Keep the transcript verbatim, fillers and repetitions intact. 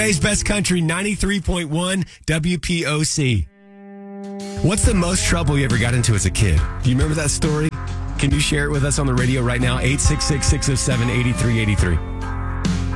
Bay's Best Country, ninety-three point one W P O C. What's the most trouble you ever got into as a kid? Do you remember that story? Can you share it with us on the radio right now? eight six six, six oh seven, eight three eight three.